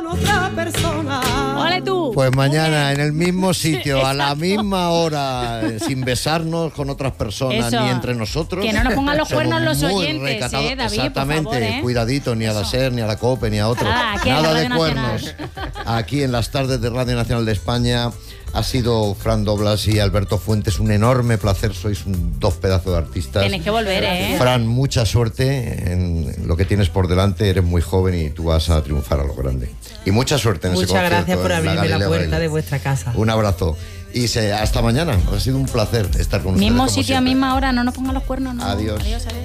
con otra persona. ¡Ole tú! Pues mañana en el mismo sitio, a la misma hora, sin besarnos con otras personas Eso. ni entre nosotros. Que no nos pongan los Somos cuernos los muy oyentes, recatados. David, Exactamente, por favor, cuidadito, ni a la SER, ni a la COPE, ni a otros. Aquí en Nada Radio de Nacional. cuernos. Aquí en las tardes de Radio Nacional de España ha sido Fran Doblas y Alberto Fuentes un enorme placer. Sois dos pedazos de artistas. Tienes que volver, ¿eh? Fran, mucha suerte en lo que tienes por delante. Eres muy joven y tú vas a triunfar a lo grande. Y mucha suerte en ese Muchas concierto. gracias por en abrirme la Galileo puerta Galilei. de vuestra casa. Un abrazo. Y hasta mañana. Ha sido un placer estar con ustedes. Mismo como sitio, a siempre. misma hora, no nos pongan los cuernos, no. Adiós. Adiós.